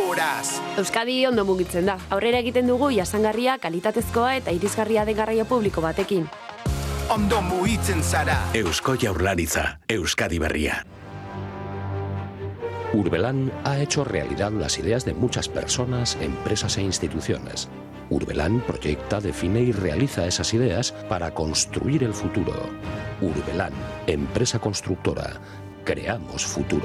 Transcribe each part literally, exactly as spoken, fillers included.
denboraz. Euskadi ondo mugitzen da. Aurrera egiten dugu jasangarria, kalitatezkoa eta irisgarria den garraio publiko batekin. Ondo mugitzen zara. Eusko Jaurlaritza, Euskadi berria. Urbelan ha hecho realidad las ideas de muchas personas, empresas e instituciones. Urbelan proyecta, define y realiza esas ideas para construir el futuro. Urbelan, empresa constructora. Creamos futuro.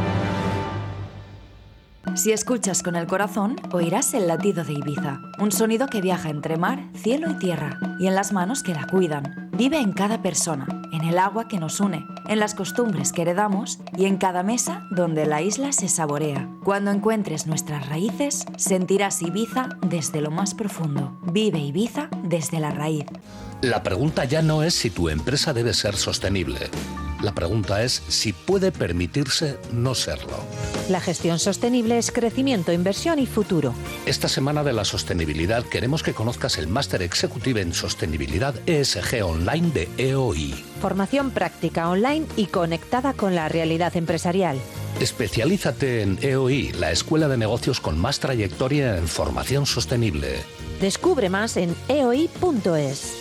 Si escuchas con el corazón, oirás el latido de Ibiza. Un sonido que viaja entre mar, cielo y tierra. Y en las manos que la cuidan. Vive en cada persona, en el agua que nos une, en las costumbres que heredamos y en cada mesa donde la isla se saborea. Cuando encuentres nuestras raíces, sentirás Ibiza desde lo más profundo. Vive Ibiza desde la raíz. La pregunta ya no es si tu empresa debe ser sostenible. La pregunta es si puede permitirse no serlo. La gestión sostenible es crecimiento, inversión y futuro. Esta semana de la sostenibilidad queremos que conozcas el Máster Executive en Sostenibilidad E S G Online de E O I. Formación práctica online y conectada con la realidad empresarial. Especialízate en E O I, la escuela de negocios con más trayectoria en formación sostenible. Descubre más en e o i punto es.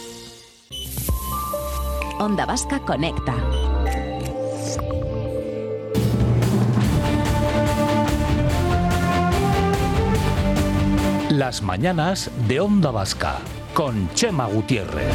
Onda Vasca Conecta. Las mañanas de Onda Vasca, con Chema Gutiérrez.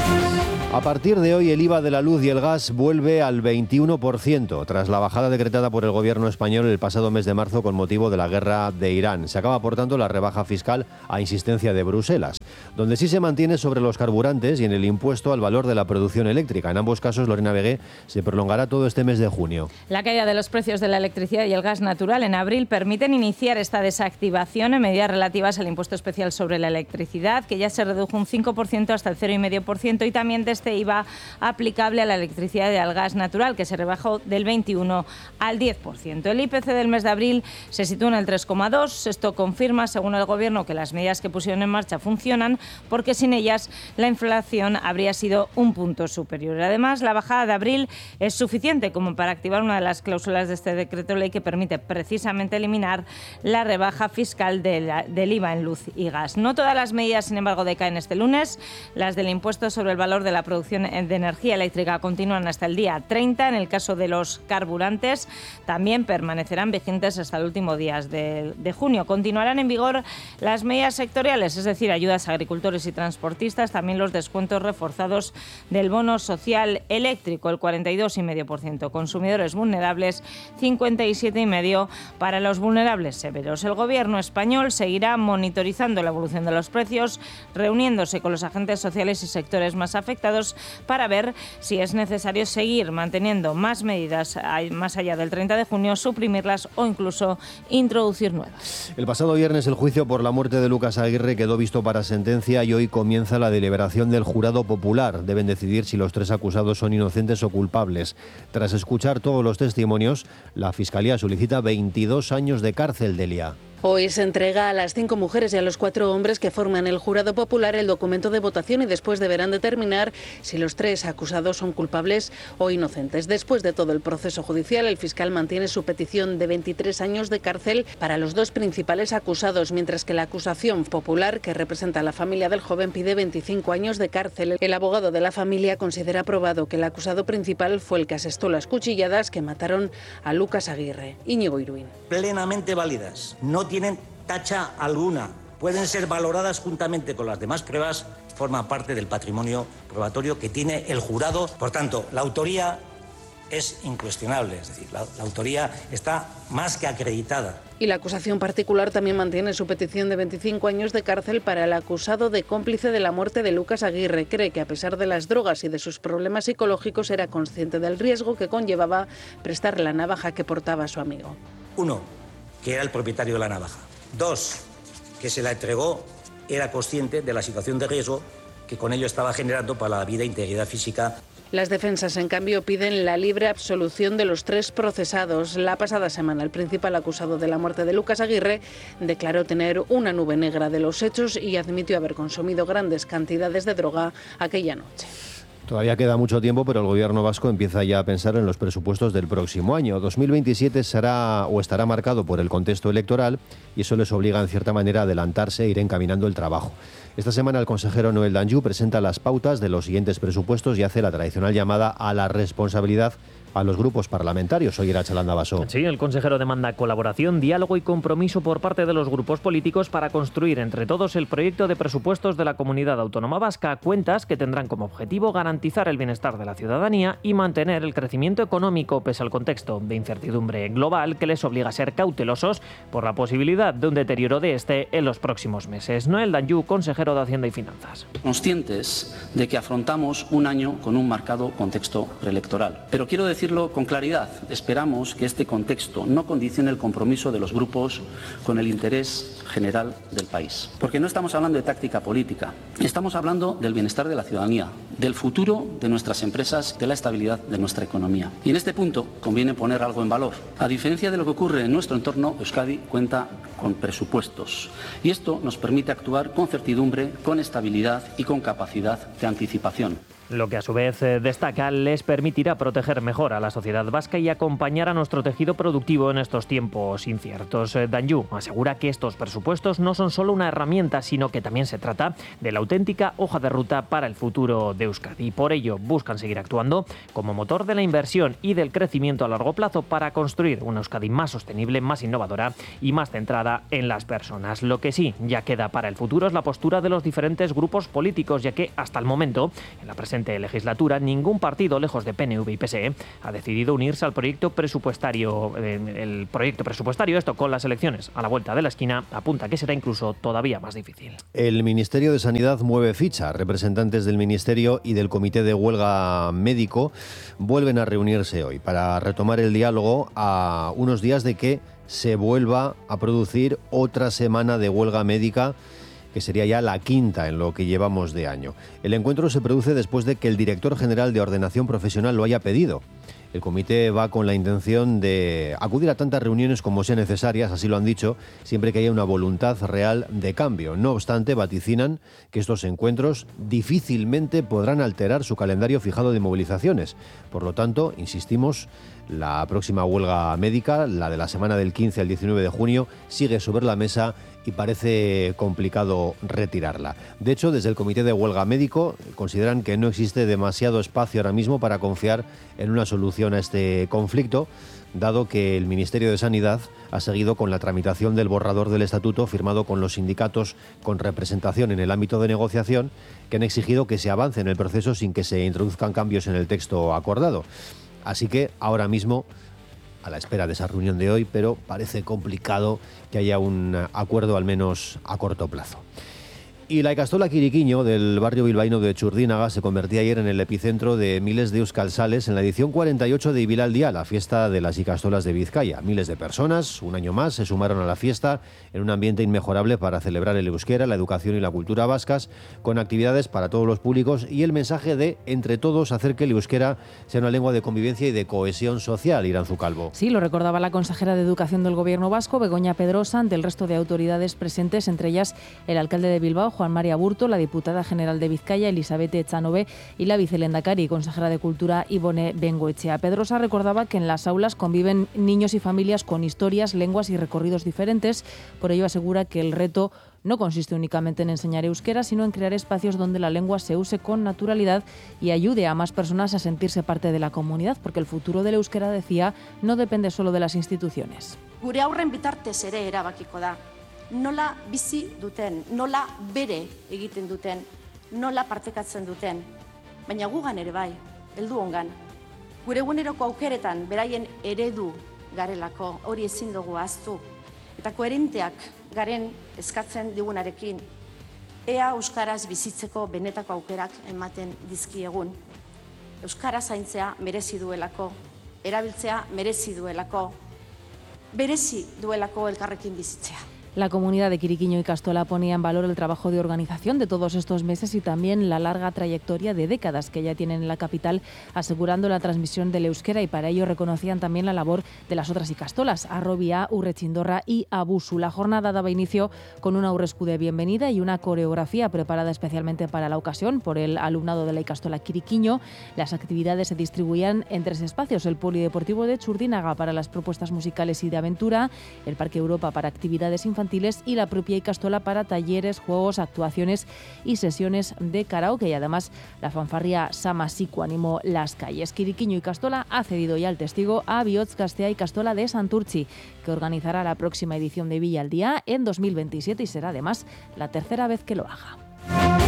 A partir de hoy el I V A de la luz y el gas vuelve al veintiuno por ciento, tras la bajada decretada por el gobierno español el pasado mes de marzo con motivo de la guerra de Irán. Se acaba, por tanto, la rebaja fiscal a insistencia de Bruselas. Donde sí se mantiene sobre los carburantes y en el impuesto al valor de la producción eléctrica. En ambos casos, Lorena Vegué, se prolongará todo este mes de junio. La caída de los precios de la electricidad y el gas natural en abril permiten iniciar esta desactivación en medidas relativas al impuesto especial sobre la electricidad, que ya se redujo un cinco por ciento hasta el cero coma cinco por ciento, y también de este I V A aplicable a la electricidad y al gas natural, que se rebajó del veintiuno al diez por ciento. El I P C del mes de abril se sitúa en el tres coma dos. Esto confirma, según el Gobierno, que las medidas que pusieron en marcha funcionan, porque sin ellas la inflación habría sido un punto superior. Además, la bajada de abril es suficiente como para activar una de las cláusulas de este decreto ley que permite precisamente eliminar la rebaja fiscal de la, del I V A en luz y gas. No todas las medidas, sin embargo, decaen este lunes. Las del impuesto sobre el valor de la producción de energía eléctrica continúan hasta el día treinta. En el caso de los carburantes, también permanecerán vigentes hasta el último día de, de junio. Continuarán en vigor las medidas sectoriales, es decir, ayudas a agricultores y transportistas, también los descuentos reforzados del bono social eléctrico, el cuarenta y dos coma cinco por ciento. Consumidores vulnerables, cincuenta y siete coma cinco por ciento para los vulnerables severos. El Gobierno español seguirá monitorizando la evolución de los precios, reuniéndose con los agentes sociales y sectores más afectados para ver si es necesario seguir manteniendo más medidas más allá del treinta de junio, suprimirlas o incluso introducir nuevas. El pasado viernes el juicio por la muerte de Lucas Aguirre quedó visto para sentencia y hoy comienza la deliberación del jurado popular. Deben decidir si los tres acusados son inocentes o culpables. Tras escuchar todos los testimonios, la Fiscalía solicita veintidós años de cárcel, Delia. Hoy se entrega a las cinco mujeres y a los cuatro hombres que forman el jurado popular el documento de votación y después deberán determinar si los tres acusados son culpables o inocentes. Después de todo el proceso judicial, el fiscal mantiene su petición de veintitrés años de cárcel para los dos principales acusados, mientras que la acusación popular, que representa a la familia del joven, pide veinticinco años de cárcel. El abogado de la familia considera probado que el acusado principal fue el que asestó las cuchilladas que mataron a Lucas Aguirre. Íñigo Iruín. Plenamente válidas. No tienen tacha alguna, pueden ser valoradas juntamente con las demás pruebas, forman parte del patrimonio probatorio que tiene el jurado. Por tanto, la autoría es incuestionable, es decir, la, la autoría está más que acreditada. Y la acusación particular también mantiene su petición de veinticinco años de cárcel para el acusado de cómplice de la muerte de Lucas Aguirre. Cree que a pesar de las drogas y de sus problemas psicológicos era consciente del riesgo que conllevaba prestar la navaja que portaba a su amigo. Uno, que era el propietario de la navaja. Dos, que se la entregó, era consciente de la situación de riesgo que con ello estaba generando para la vida e integridad física. Las defensas, en cambio, piden la libre absolución de los tres procesados. La pasada semana, el principal acusado de la muerte de Lucas Aguirre declaró tener una nube negra de los hechos y admitió haber consumido grandes cantidades de droga aquella noche. Todavía queda mucho tiempo, pero el gobierno vasco empieza ya a pensar en los presupuestos del próximo año. dos mil veintisiete será o estará marcado por el contexto electoral y eso les obliga en cierta manera a adelantarse e ir encaminando el trabajo. Esta semana el consejero Noel Danjou presenta las pautas de los siguientes presupuestos y hace la tradicional llamada a la responsabilidad a los grupos parlamentarios. Hoy era Chalanda Basó. Sí, el consejero demanda colaboración, diálogo y compromiso por parte de los grupos políticos para construir entre todos el proyecto de presupuestos de la Comunidad Autónoma Vasca, cuentas que tendrán como objetivo garantizar el bienestar de la ciudadanía y mantener el crecimiento económico pese al contexto de incertidumbre global que les obliga a ser cautelosos por la posibilidad de un deterioro de este en los próximos meses. Noel Danjou, consejero de Hacienda y Finanzas. Conscientes de que afrontamos un año con un marcado contexto preelectoral, pero quiero decir decirlo con claridad, esperamos que este contexto no condicione el compromiso de los grupos con el interés general del país. Porque no estamos hablando de táctica política, estamos hablando del bienestar de la ciudadanía, del futuro de nuestras empresas, de la estabilidad de nuestra economía. Y en este punto conviene poner algo en valor. A diferencia de lo que ocurre en nuestro entorno, Euskadi cuenta con presupuestos. Y esto nos permite actuar con certidumbre, con estabilidad y con capacidad de anticipación. Lo que a su vez eh, destaca les permitirá proteger mejor a la sociedad vasca y acompañar a nuestro tejido productivo en estos tiempos inciertos. Eh, Danjou asegura que estos presupuestos no son solo una herramienta, sino que también se trata de la auténtica hoja de ruta para el futuro de Euskadi. Por ello, buscan seguir actuando como motor de la inversión y del crecimiento a largo plazo para construir una Euskadi más sostenible, más innovadora y más centrada en las personas. Lo que sí ya queda para el futuro es la postura de los diferentes grupos políticos, ya que hasta el momento, en la presente legislatura, ningún partido, lejos de P N V y P S E, ha decidido unirse al proyecto presupuestario. El proyecto presupuestario, esto con las elecciones a la vuelta de la esquina, apunta que será incluso todavía más difícil. El Ministerio de Sanidad mueve ficha. Representantes del Ministerio y del Comité de Huelga Médico vuelven a reunirse hoy para retomar el diálogo a unos días de que se vuelva a producir otra semana de huelga médica, que sería ya la quinta en lo que llevamos de año. El encuentro se produce después de que el director general de Ordenación Profesional lo haya pedido. El comité va con la intención de acudir a tantas reuniones como sean necesarias, así lo han dicho, siempre que haya una voluntad real de cambio. No obstante, vaticinan que estos encuentros difícilmente podrán alterar su calendario fijado de movilizaciones. Por lo tanto, insistimos, la próxima huelga médica, la de la semana del quince al diecinueve de junio, sigue sobre la mesa y parece complicado retirarla. De hecho, desde el Comité de Huelga Médico consideran que no existe demasiado espacio ahora mismo para confiar en una solución a este conflicto, dado que el Ministerio de Sanidad ha seguido con la tramitación del borrador del estatuto firmado con los sindicatos con representación en el ámbito de negociación, que han exigido que se avance en el proceso sin que se introduzcan cambios en el texto acordado. Así que ahora mismo, a la espera de esa reunión de hoy, pero parece complicado que haya un acuerdo al menos a corto plazo. Y la Ikastola Quiriquiño del barrio bilbaíno de Txurdinaga se convertía ayer en el epicentro de miles de euskaltzales en la edición cuarenta y ocho de Ibilaldia, la fiesta de las ikastolas de Vizcaya. Miles de personas, un año más, se sumaron a la fiesta en un ambiente inmejorable para celebrar el euskera, la educación y la cultura vascas, con actividades para todos los públicos y el mensaje de, entre todos, hacer que el euskera sea una lengua de convivencia y de cohesión social. Iranzu Calvo. Sí, lo recordaba la consejera de Educación del Gobierno vasco, Begoña Pedrosa, ante el resto de autoridades presentes, entre ellas el alcalde de Bilbao, Juan María Burto, la diputada general de Vizcaya, Elizabeth Echanove, y la vicelendakari y consejera de Cultura, Ibone Bengoechea. Pedrosa recordaba que en las aulas conviven niños y familias con historias, lenguas y recorridos diferentes. Por ello asegura que el reto no consiste únicamente en enseñar euskera, sino en crear espacios donde la lengua se use con naturalidad y ayude a más personas a sentirse parte de la comunidad, porque el futuro del euskera, decía, no depende solo de las instituciones. Gure aurren bitartez ere erabakiko da. Nola bizi duten, nola bere egiten duten, nola partekatzen duten. Baina gugan ere bai, heldu ongan. Gure eguneroko aukeretan beraien eredu garelako, hori ezin dugu ahaztu. Eta koherenteak garen eskatzen digunarekin, ea euskaraz bizitzeko benetako aukerak ematen dizkiegun. Euskara zaintzea merezi duelako, erabiltzea merezi duelako, berezi duelako elkarrekin bizitzea. La comunidad de Quiriquiño y Castola ponía en valor el trabajo de organización de todos estos meses y también la larga trayectoria de décadas que ya tienen en la capital, asegurando la transmisión del euskera, y para ello reconocían también la labor de las otras ikastolas, Arrobia, Urrechindorra y Abusu. La jornada daba inicio con una aurresku de bienvenida y una coreografía preparada especialmente para la ocasión por el alumnado de la ikastola Quiriquiño. Las actividades se distribuían en tres espacios: el polideportivo de Txurdinaga para las propuestas musicales y de aventura, el Parque Europa para actividades infantiles y la propia ikastola para talleres, juegos, actuaciones y sesiones de karaoke. Y además la fanfarria Samasiku animó las calles. Quiriquiño y Castola ha cedido ya el testigo a Bihotz Gaztea y Castola de Santurtzi, que organizará la próxima edición de Villa al Día en dos mil veintisiete y será además la tercera vez que lo haga.